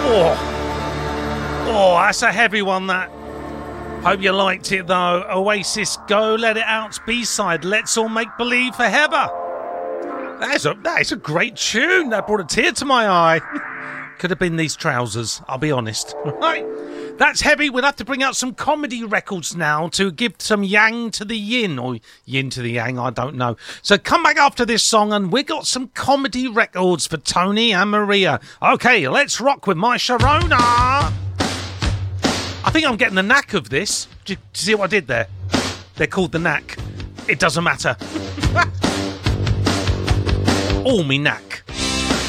Oh, that's a heavy one, that. Hope you liked it, though. Oasis, Go Let It Out's B-side, Let's All Make Believe Forever. That is a great tune. That brought a tear to my eye. Could have been these trousers, I'll be honest. Right. That's heavy. We'll have to bring out some comedy records now to give some yang to the yin, or yin to the yang, I don't know. So come back after this song and we got some comedy records for Tony and Maria. Okay, let's rock with My Sharona. I think I'm getting the knack of this. Do you see what I did there? They're called the knack. It doesn't matter. All me knack.